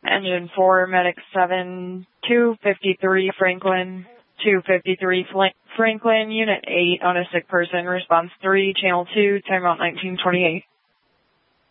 Engine 4, Medic 7, 253 Franklin, 253 Franklin, Unit 8 on a sick person, response 3, Channel 2, timeout 1928.